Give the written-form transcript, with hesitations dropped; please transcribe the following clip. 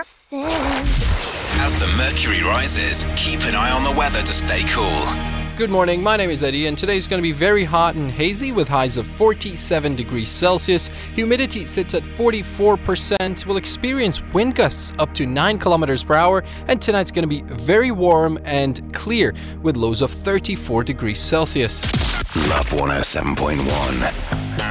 As the mercury rises, keep an eye on the weather to stay cool. Good morning, my name is Eddie, and today's going to be very hot and hazy with highs of 47 degrees Celsius. Humidity sits at 44%. We'll experience wind gusts up to 9 kilometers per hour, and tonight's going to be very warm and clear with lows of 34 degrees Celsius. Love 107.1.